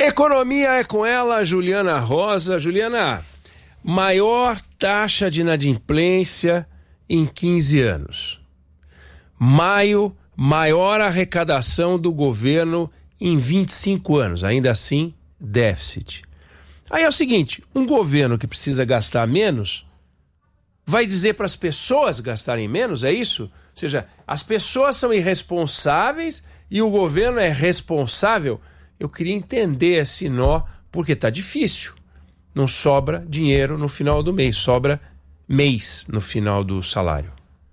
Economia é com ela, Juliana Rosa. Juliana, maior taxa de inadimplência em 15 anos. Maio, maior arrecadação do governo em 25 anos. Ainda assim, déficit. Aí é o seguinte, um governo que precisa gastar menos vai dizer para as pessoas gastarem menos, é isso? Ou seja, as pessoas são irresponsáveis e o governo é responsável. Eu queria entender esse nó, porque tá difícil. Não sobra dinheiro no final do mês, sobra mês no final do salário.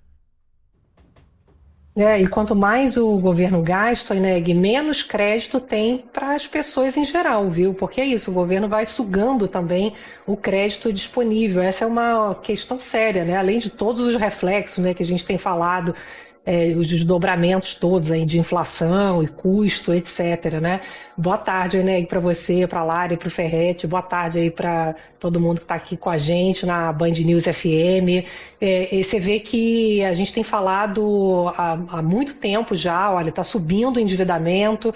E quanto mais o governo gasta, menos crédito tem para as pessoas em geral, viu? Porque é isso, o governo vai sugando também o crédito disponível. Essa é uma questão séria, né? Além de todos os reflexos, né, que a gente tem falado, os desdobramentos todos aí de inflação e custo, etc, né? Boa tarde, para você, para a Lara e para o Ferretti. Boa tarde aí para todo mundo que está aqui com a gente na Band News FM. E você vê que a gente tem falado há muito tempo já, olha, está subindo o endividamento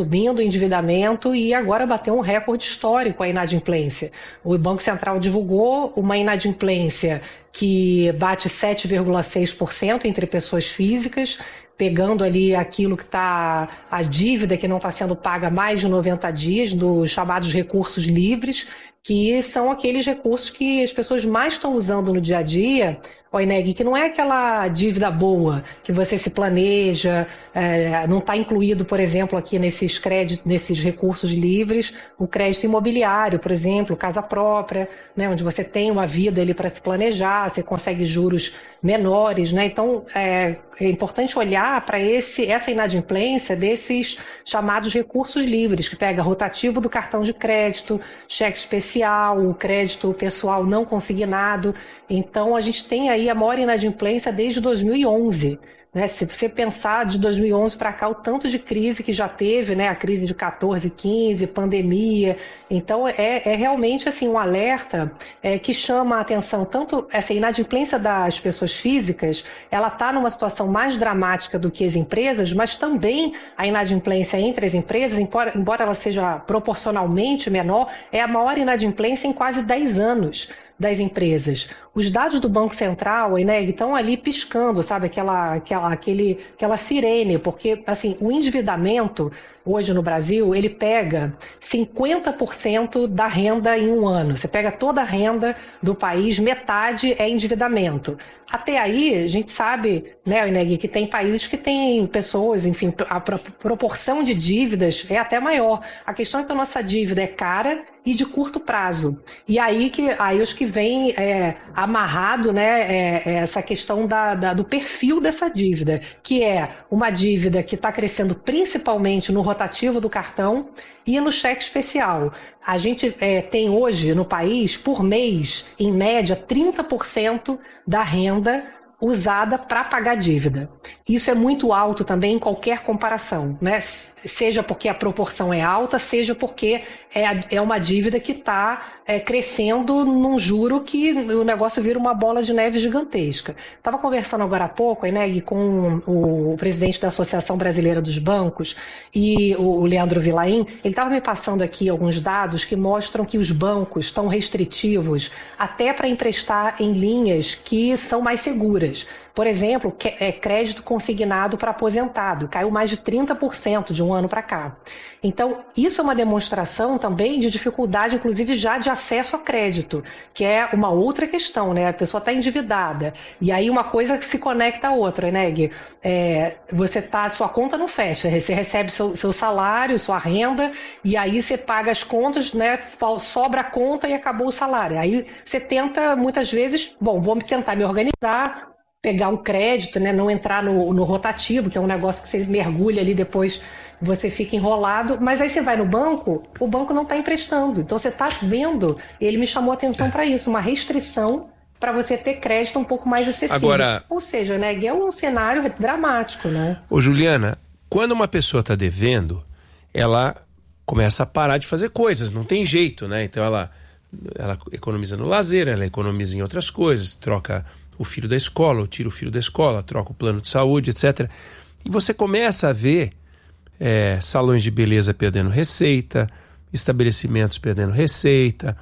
e agora bateu um recorde histórico a inadimplência. O Banco Central divulgou uma inadimplência que bate 7,6% entre pessoas físicas, pegando ali aquilo que está, a dívida que não está sendo paga há mais de 90 dias, dos chamados recursos livres, que são aqueles recursos que as pessoas mais estão usando no dia a dia, que não é aquela dívida boa, que você se planeja, não está incluído, por exemplo, aqui nesses créditos, nesses recursos livres, o crédito imobiliário, por exemplo, casa própria, né, onde você tem uma vida ali para se planejar, você consegue juros menores, né? Então é importante olhar para essa inadimplência desses chamados recursos livres, que pega rotativo do cartão de crédito, cheque especial, o crédito pessoal não consignado. Então a gente tem aí a maior inadimplência desde 2011. Né? Se você pensar de 2011 para cá, o tanto de crise que já teve, né? A crise de 14, 15, pandemia. Então é realmente assim, um alerta que chama a atenção. Tanto essa inadimplência das pessoas físicas, ela está numa situação mais dramática do que as empresas, mas também a inadimplência entre as empresas, embora ela seja proporcionalmente menor, é a maior inadimplência em quase 10 anos das empresas. Os dados do Banco Central, estão ali piscando, sabe, aquela sirene, porque assim, o endividamento hoje no Brasil, ele pega 50% da renda em um ano. Você pega toda a renda do país, metade é endividamento. Até aí, a gente sabe, né, que tem países que têm pessoas, enfim, a proporção de dívidas é até maior. A questão é que a nossa dívida é cara e de curto prazo. E aí os que vem amarrado, né, essa questão do perfil dessa dívida, que é uma dívida que está crescendo principalmente no rotativo do cartão e no cheque especial. A gente tem hoje no país, por mês, em média, 30% da renda usada para pagar dívida. Isso é muito alto também em qualquer comparação, né? Seja porque a proporção é alta, seja porque é uma dívida que está crescendo num juro que o negócio vira uma bola de neve gigantesca. Estava conversando agora há pouco, com o presidente da Associação Brasileira dos Bancos e o Leandro Vilain. Ele estava me passando aqui alguns dados que mostram que os bancos estão restritivos até para emprestar em linhas que são mais seguras. Por exemplo, crédito consignado para aposentado, caiu mais de 30% de um ano para cá. Então, isso é uma demonstração também de dificuldade, inclusive já de acesso a crédito, que é uma outra questão, né? A pessoa está endividada, e aí uma coisa se conecta à outra, né, Gui? Sua conta não fecha, você recebe seu salário, sua renda, e aí você paga as contas, né? Sobra a conta e acabou o salário. Aí você tenta, muitas vezes, vou tentar me organizar, pegar um crédito, né, não entrar no rotativo, que é um negócio que você mergulha ali, depois você fica enrolado, mas aí você vai no banco, o banco não está emprestando. Então você está vendo, ele me chamou a atenção para isso, uma restrição para você ter crédito um pouco mais acessível. Agora, ou seja, né, é um cenário dramático, né? Ô Juliana, quando uma pessoa está devendo, ela começa a parar de fazer coisas, não tem jeito, né? Então ela economiza no lazer, ela economiza em outras coisas, troca o filho da escola, ou tira o filho da escola, troca o plano de saúde, etc. E você começa a ver salões de beleza perdendo receita, estabelecimentos perdendo receita,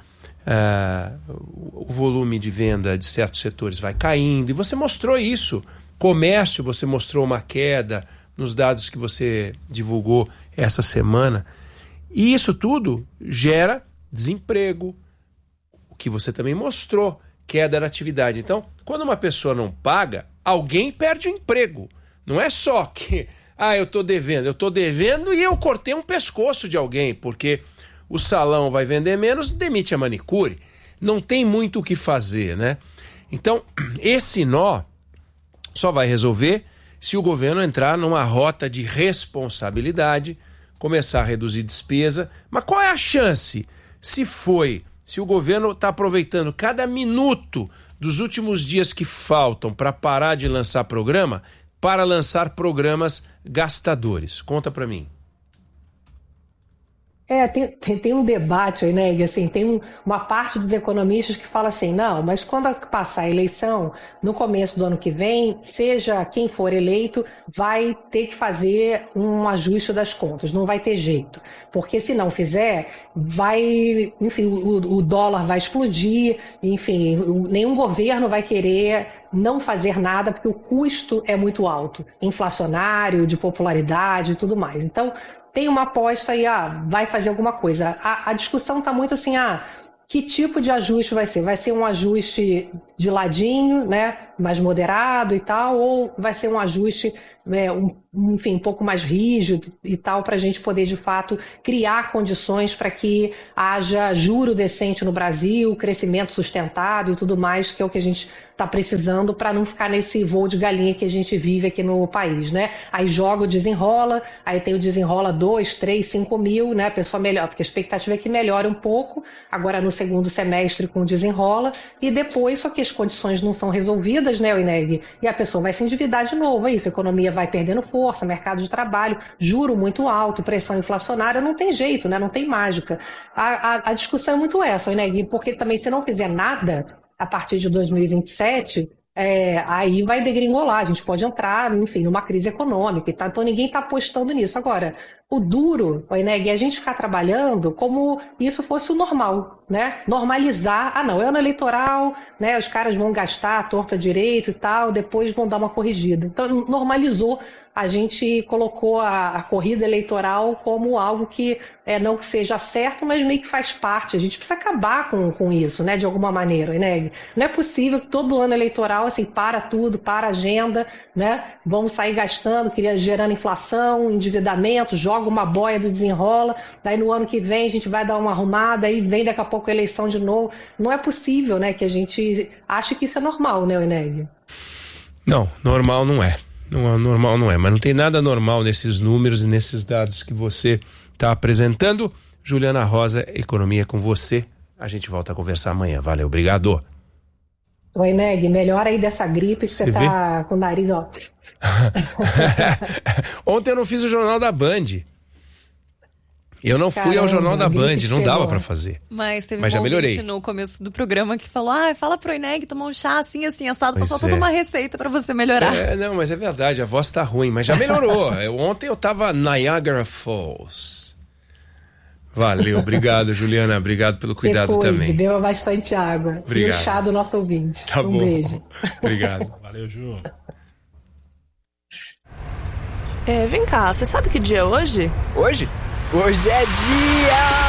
o volume de venda de certos setores vai caindo, e você mostrou isso. Comércio, você mostrou uma queda nos dados que você divulgou essa semana, e isso tudo gera desemprego, o que você também mostrou, queda da atividade. Então, quando uma pessoa não paga, alguém perde o emprego. Não é só que, eu estou devendo e eu cortei um pescoço de alguém, porque o salão vai vender menos, demite a manicure. Não tem muito o que fazer, né? Então, esse nó só vai resolver se o governo entrar numa rota de responsabilidade, começar a reduzir despesa. Mas qual é a chance? Se o governo está aproveitando cada minuto dos últimos dias que faltam para parar de lançar programa, para lançar programas gastadores. Conta para mim. Tem um debate aí, né? Assim, tem uma parte dos economistas que fala assim, não, mas quando passar a eleição, no começo do ano que vem, seja quem for eleito, vai ter que fazer um ajuste das contas, não vai ter jeito. Porque se não fizer, o dólar vai explodir, enfim, nenhum governo vai querer não fazer nada, porque o custo é muito alto, inflacionário, de popularidade e tudo mais. Então, tem uma aposta aí, vai fazer alguma coisa. A discussão está muito assim, que tipo de ajuste vai ser? Vai ser um ajuste de ladinho, né, mais moderado e tal, ou vai ser um ajuste, um pouco mais rígido e tal, para a gente poder, de fato, criar condições para que haja juro decente no Brasil, crescimento sustentado e tudo mais, que é o que a gente está precisando para não ficar nesse voo de galinha que a gente vive aqui no país, né? Aí joga o desenrola, aí tem o desenrola 2, 3, 5 mil, né? A pessoa melhora, porque a expectativa é que melhore um pouco, agora no segundo semestre com o desenrola, e depois, só que as condições não são resolvidas, né, Ineg? E a pessoa vai se endividar de novo, é isso, a economia vai perdendo força, mercado de trabalho, juro muito alto, pressão inflacionária, não tem jeito, né? Não tem mágica. A discussão é muito essa, Ineg, porque também se não fizer nada a partir de 2027, aí vai degringolar, a gente pode entrar, enfim, numa crise econômica e tal, então ninguém está apostando nisso. Agora, o duro, Ineg, é a gente ficar trabalhando como isso fosse o normal, né? Normalizar, não, é ano eleitoral, né? Os caras vão gastar a torta direito e tal, depois vão dar uma corrigida. Então, normalizou, a gente colocou a corrida eleitoral como algo que não que seja certo, mas meio que faz parte. A gente precisa acabar com isso, né? De alguma maneira, Ineg. Não é possível que todo ano eleitoral, assim, para tudo, para a agenda, né? Vamos sair gastando, gerando inflação, endividamento, joga uma boia do desenrola, daí no ano que vem a gente vai dar uma arrumada, aí vem daqui a pouco a eleição de novo. Não é possível, né, que a gente ache que isso é normal, né, Ineg? Não, normal não é. Normal não é, mas não tem nada normal nesses números e nesses dados que você está apresentando. Juliana Rosa, Economia com você. A gente volta a conversar amanhã. Valeu, obrigado. Oi, Ineg, melhor aí dessa gripe que você tá com o nariz, ó. Ontem eu não fiz o Jornal da Band. Eu não fui ao Jornal da Band, não dava pra fazer. Mas teve já melhorei no começo do programa que falou, fala pro Ineg tomar um chá assim, assado, passou toda uma receita pra você melhorar. Não, mas é verdade, a voz tá ruim, mas já melhorou. Ontem eu tava Niagara Falls. Valeu, obrigado, Juliana, obrigado pelo cuidado também. Deu bastante água. Obrigado. E o chá do nosso ouvinte. Tá bom. Beijo. Obrigado. Valeu, Ju. Vem cá, você sabe que dia é hoje? Hoje? Hoje é dia...